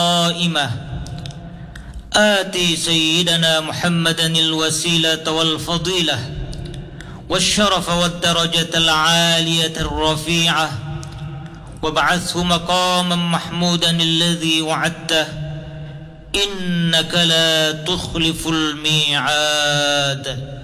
قائمة آتي سيدنا محمدا الوسيلة والفضيلة والشرف والدرجة العالية الرفيعة وابعثه مقاما محمودا الذي وعدته إنك لا تخلف الميعاد.